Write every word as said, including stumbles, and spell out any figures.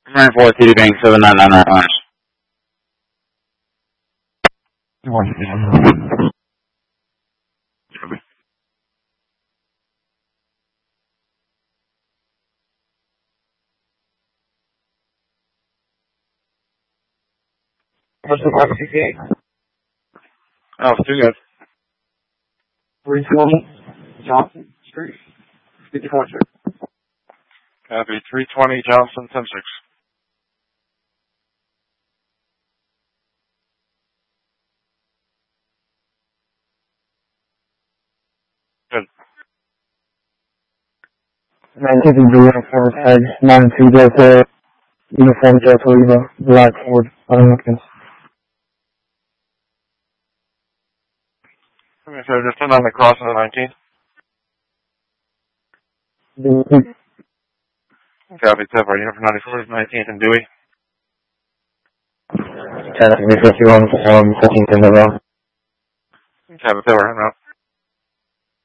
nine four T D Bank seven nine nine nine. What's the box C P? Oh, too good. three twenty Johnson Street, fifty-four, sir. Copy. three twenty Johnson, ten six. Good. nineteen Blue Uniform Tag nine two Delta Uniform Delta Lima Black Ford Hopkins. Okay, so just turn on the cross on the nineteenth. Copy. Tip right here for ninety-four, nineteenth and Dewey. ten fifty-one, um, fourteenth in the row. Copy. Tip right now.